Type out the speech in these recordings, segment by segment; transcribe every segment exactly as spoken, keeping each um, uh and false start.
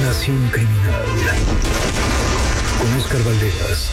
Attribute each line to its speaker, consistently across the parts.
Speaker 1: Nación Criminal con Óscar Valderas.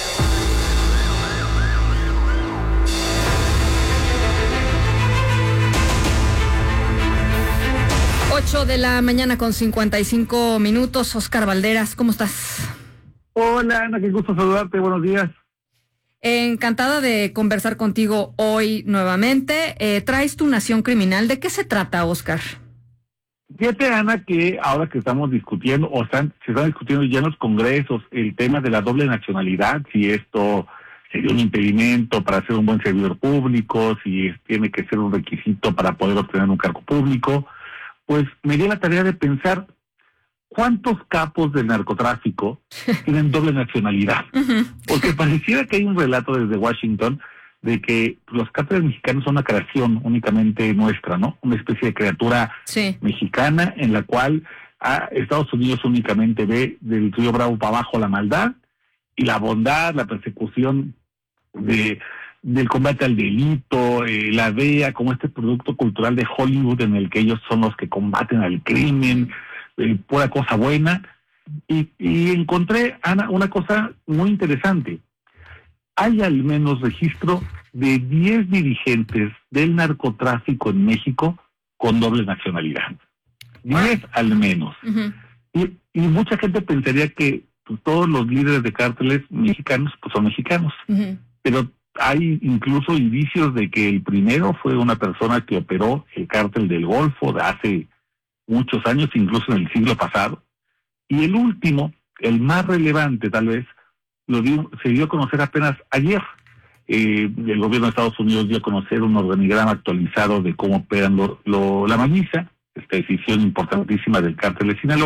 Speaker 2: ocho de la mañana con cincuenta y cinco minutos. Óscar Valderas, ¿cómo estás?
Speaker 3: Hola, Ana, qué gusto saludarte, buenos días.
Speaker 2: Encantada de conversar contigo hoy nuevamente. Eh, traes tu Nación Criminal. ¿De qué se trata, Óscar?
Speaker 3: Fíjate, Ana, que ahora que estamos discutiendo, o están, se están discutiendo ya en los congresos el tema de la doble nacionalidad, si esto sería un impedimento para ser un buen servidor público, si es, tiene que ser un requisito para poder obtener un cargo público, pues me dio la tarea de pensar cuántos capos del narcotráfico tienen doble nacionalidad. Uh-huh. Porque pareciera que hay un relato desde Washington de que los cárteles mexicanos son una creación únicamente nuestra, ¿no? Una especie de criatura sí. mexicana en la cual a Estados Unidos únicamente ve del Río Bravo para abajo la maldad y la bondad, la persecución de del combate al delito, eh, la D E A como este producto cultural de Hollywood en el que ellos son los que combaten al crimen, eh, pura cosa buena. Y, y encontré, Ana, una cosa muy interesante. Hay al menos registro de diez dirigentes del narcotráfico en México con doble nacionalidad. diez al menos. Uh-huh. Y, y mucha gente pensaría que pues, todos los líderes de cárteles mexicanos pues son mexicanos. Uh-huh. Pero hay incluso indicios de que el primero fue una persona que operó el cártel del Golfo de hace muchos años, incluso en el siglo pasado. Y el último, el más relevante tal vez, lo dio, se dio a conocer apenas ayer. Eh, el gobierno de Estados Unidos dio a conocer un organigrama actualizado de cómo operan lo, lo, la mañiza, esta decisión importantísima del cártel de Sinaloa.